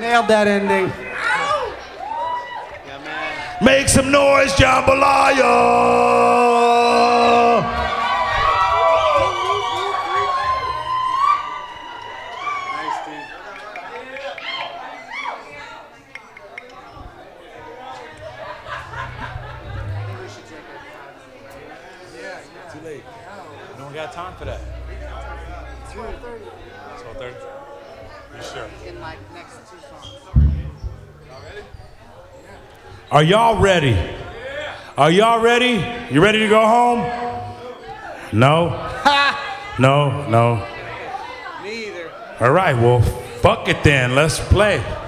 Nailed that ending. Yeah, man. Make some noise, jambalaya. Too late. No one got time for that. 12:30. 12:30. You sure? In like next 2 songs. Are y'all ready? Are y'all ready? You ready to go home? No? No, no. Me either. All right, well, fuck it then. Let's play.